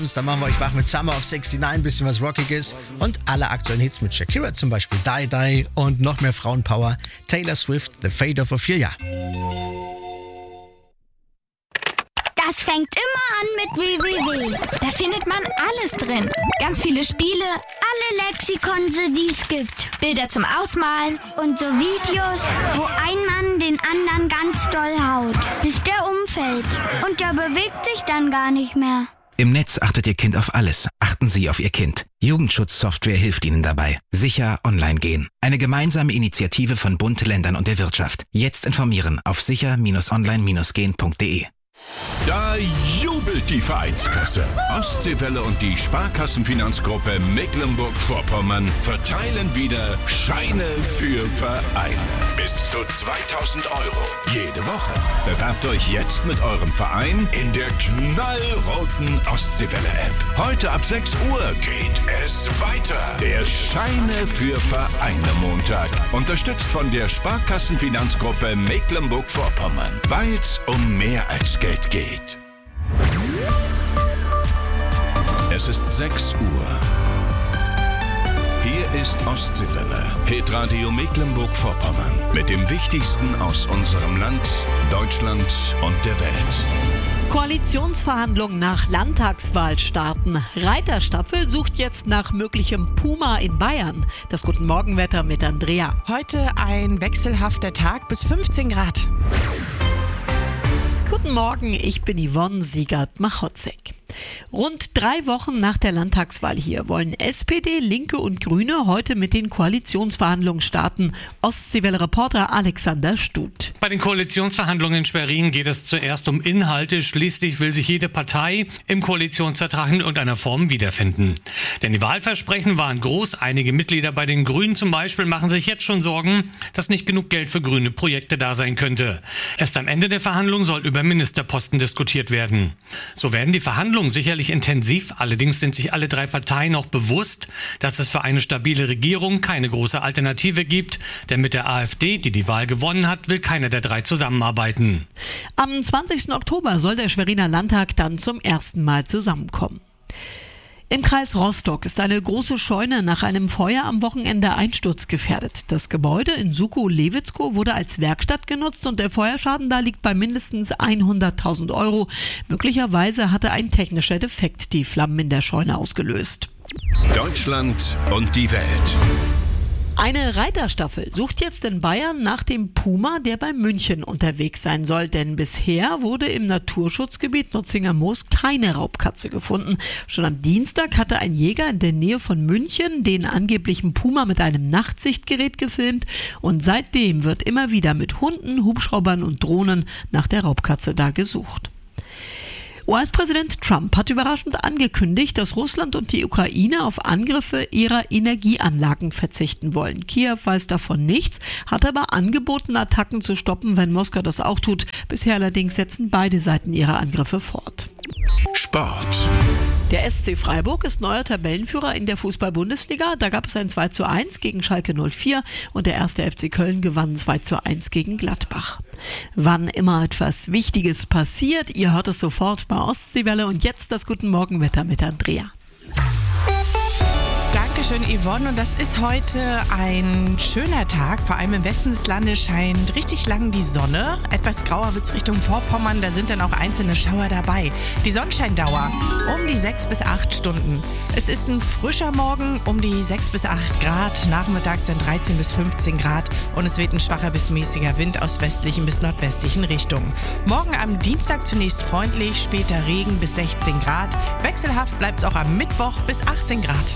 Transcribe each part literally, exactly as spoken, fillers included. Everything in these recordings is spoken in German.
Dann machen wir euch wach mit Summer of sixty-nine, ein bisschen was Rockiges und alle aktuellen Hits mit Shakira zum Beispiel, Die Die und noch mehr Frauenpower, Taylor Swift, The Fate of Ophelia. Das fängt immer an mit www. Da findet man alles drin. Ganz viele Spiele, Alle Lexikonse, die es gibt. Bilder zum Ausmalen. Und so Videos, wo ein Mann den anderen ganz doll haut, bis der umfällt. Und der bewegt sich dann gar nicht mehr. Im Netz achtet Ihr Kind auf alles. Achten Sie auf Ihr Kind. Jugendschutzsoftware hilft Ihnen dabei. Sicher online gehen. Eine gemeinsame Initiative von Bund, Ländern und der Wirtschaft. Jetzt informieren auf sicher Bindestrich online gehen Punkt de. Da jubelt die Vereinskasse. Ostseewelle und die Sparkassenfinanzgruppe Mecklenburg-Vorpommern verteilen wieder Scheine für Vereine. Bis zu zweitausend Euro jede Woche. Bewerbt euch jetzt mit eurem Verein in der knallroten Ostseewelle-App. Heute ab sechs Uhr geht es weiter. Der Scheine für Vereine Montag. Unterstützt von der Sparkassenfinanzgruppe Mecklenburg-Vorpommern. Weil's um mehr als Geld geht. Es ist sechs Uhr. Hier ist Ostseewelle, Hitradio Mecklenburg-Vorpommern. Mit dem Wichtigsten aus unserem Land, Deutschland und der Welt. Koalitionsverhandlungen nach Landtagswahl starten. Reiterstaffel sucht jetzt nach möglichem Puma in Bayern. Das Guten Morgenwetter mit Andrea. Heute ein wechselhafter Tag bis fünfzehn Grad. Guten Morgen, ich bin Yvonne Siegert-Machotzek. Rund drei Wochen nach der Landtagswahl hier wollen S P D, Linke und Grüne heute mit den Koalitionsverhandlungen starten. Ostseewelle-Reporter Alexander Stut. Bei den Koalitionsverhandlungen in Schwerin geht es zuerst um Inhalte. Schließlich will sich jede Partei im Koalitionsvertrag in irgendeiner Form wiederfinden. Denn die Wahlversprechen waren groß. Einige Mitglieder bei den Grünen zum Beispiel machen sich jetzt schon Sorgen, dass nicht genug Geld für grüne Projekte da sein könnte. Erst am Ende der Verhandlungen soll über Ministerposten diskutiert werden. So werden die Verhandlungen sicherlich intensiv. Allerdings sind sich alle drei Parteien auch bewusst, dass es für eine stabile Regierung keine große Alternative gibt. Denn mit der AfD, die die Wahl gewonnen hat, will keiner der drei zusammenarbeiten. Am zwanzigsten Oktober soll der Schweriner Landtag dann zum ersten Mal zusammenkommen. Im Kreis Rostock ist eine große Scheune nach einem Feuer am Wochenende einsturzgefährdet. Das Gebäude in Sukow-Lewitzkow wurde als Werkstatt genutzt und der Feuerschaden da liegt bei mindestens hunderttausend Euro. Möglicherweise hatte ein technischer Defekt die Flammen in der Scheune ausgelöst. Deutschland und die Welt. Eine Reiterstaffel sucht jetzt in Bayern nach dem Puma, der bei München unterwegs sein soll. Denn bisher wurde im Naturschutzgebiet Nutzinger Moos keine Raubkatze gefunden. Schon am Dienstag hatte ein Jäger in der Nähe von München den angeblichen Puma mit einem Nachtsichtgerät gefilmt. Und seitdem wird immer wieder mit Hunden, Hubschraubern und Drohnen nach der Raubkatze da gesucht. U S-Präsident Trump hat überraschend angekündigt, dass Russland und die Ukraine auf Angriffe ihrer Energieanlagen verzichten wollen. Kiew weiß davon nichts, hat aber angeboten, Attacken zu stoppen, wenn Moskau das auch tut. Bisher allerdings setzen beide Seiten ihre Angriffe fort. Sport. Der S C Freiburg ist neuer Tabellenführer in der Fußball-Bundesliga. Da gab es ein zwei zu eins gegen Schalke null vier und der erste F C Köln gewann zwei zu eins gegen Gladbach. Wann immer etwas Wichtiges passiert, ihr hört es sofort bei Ostseewelle und jetzt das Guten Morgenwetter mit Andrea. Dankeschön, Yvonne. Und das ist heute ein schöner Tag. Vor allem im Westen des Landes scheint richtig lang die Sonne. Etwas grauer wird es Richtung Vorpommern. Da sind dann auch einzelne Schauer dabei. Die Sonnenscheindauer um die sechs bis acht Stunden. Es ist ein frischer Morgen um die sechs bis acht Grad. Nachmittags sind dreizehn bis fünfzehn Grad. Und es weht ein schwacher bis mäßiger Wind aus westlichen bis nordwestlichen Richtungen. Morgen am Dienstag zunächst freundlich, später Regen bis sechzehn Grad. Wechselhaft bleibt es auch am Mittwoch bis achtzehn Grad.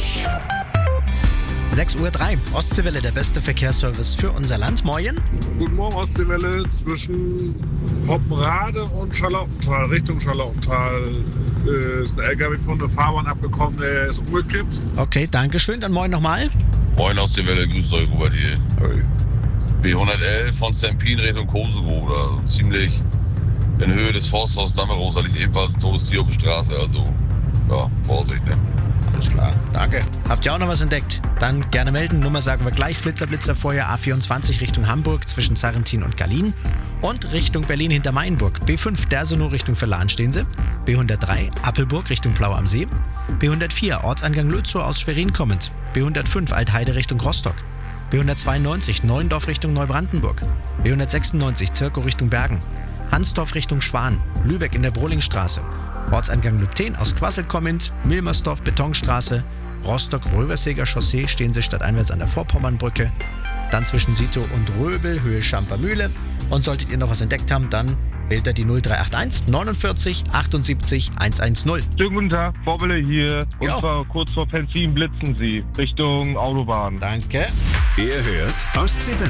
sechs Uhr drei, Ostseewelle, der beste Verkehrsservice für unser Land. Moin. Guten Morgen, Ostseewelle. Zwischen Hoppenrade und Charlottenthal, Richtung Charlottenthal, äh, ist ein L K W von der Fahrbahn abgekommen, der ist umgekippt. Okay, danke schön. Dann moin nochmal. Moin Ostseewelle, grüßt euch, Robert hier. Hey. B hundertelf von Sempin Richtung Kosovo, also ziemlich in Höhe des Forsthaus Dammeros, da liegt ebenfalls ein totes Tier auf der Straße, also ja, Vorsicht, ne? Alles klar, danke. Habt ihr auch noch was entdeckt? Dann gerne melden. Nummer sagen wir gleich. Flitzer, Blitzer vorher A vierundzwanzig Richtung Hamburg zwischen Sarrentin und Gallien. Und Richtung Berlin hinter Mainburg. B fünf Dersenow Richtung Verlan stehen sie. B hundertdrei Appelburg Richtung Plau am See. B hundertvier Ortsangang Lützow aus Schwerin kommend. B hundertfünf Altheide Richtung Rostock. B hundertzweiundneunzig Neuendorf Richtung Neubrandenburg. B hundertsechsundneunzig Zirkow Richtung Bergen. Hansdorf Richtung Schwan. Lübeck in der Brohlingstraße. Ortsangang Lübten aus Quassel kommend. Milmersdorf Betonstraße. Rostock-Röverseger Chaussee stehen sie stadteinwärts an der Vorpommernbrücke. Dann zwischen Sito und Röbel, Höhe Schampermühle. Und solltet ihr noch was entdeckt haben, dann wählt ihr die null drei acht eins neunundvierzig achtundsiebzig hundertzehn. Schönen guten Tag, Vorwille hier. Und Jo. zwar kurz vor Penzin blitzen Sie Richtung Autobahn. Danke. Ihr hört Ostseewelle.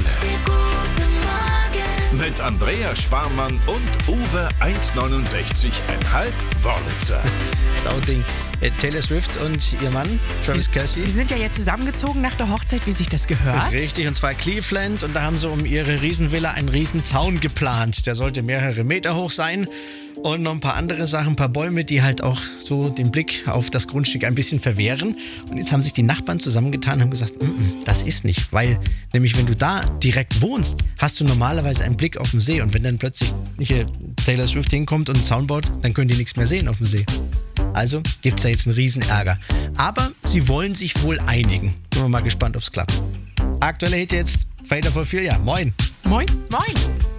Mit Andrea Sparmann und Uwe eins neunundsechzig Komma fünf Wörlitzer. Ding. Taylor Swift und ihr Mann, Travis Kelce. Die sind ja jetzt zusammengezogen nach der Hochzeit, wie sich das gehört. Richtig, und zwar Cleveland. Und da haben sie um ihre Riesenvilla einen Riesenzaun geplant. Der sollte mehrere Meter hoch sein. Und noch ein paar andere Sachen, ein paar Bäume, die halt auch so den Blick auf das Grundstück ein bisschen verwehren. Und jetzt haben sich die Nachbarn zusammengetan und haben gesagt, mm -mm, das ist nicht. Weil nämlich, wenn du da direkt wohnst, hast du normalerweise einen Blick auf den See. Und wenn dann plötzlich hier Taylor Swift hinkommt und einen Zaun baut, dann können die nichts mehr sehen auf dem See. Also gibt es da jetzt einen Riesenärger. Aber sie wollen sich wohl einigen. Sind wir mal gespannt, ob es klappt. Aktuelle Hit jetzt, Fader for Furia. Moin. Moin. Moin.